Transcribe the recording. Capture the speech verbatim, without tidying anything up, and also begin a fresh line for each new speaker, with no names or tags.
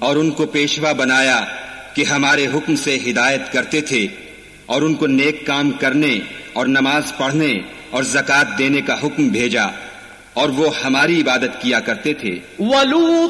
और उनको पेशवा बनाया कि हमारे हुक्म से हिदायत करते थे, और उनको नेक काम करने और नमाज पढ़ने और ज़कात देने का हुक्म भेजा, और वो हमारी इबादत किया करते थे।